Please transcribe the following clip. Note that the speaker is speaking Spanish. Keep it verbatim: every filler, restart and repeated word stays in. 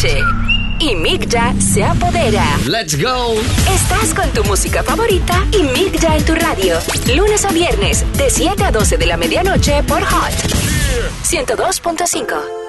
noche. Y Migya se apodera. ¡Let's go! Estás con tu música favorita y Migya en tu radio. Lunes a viernes, de siete a doce de la medianoche por Hot ciento dos punto cinco.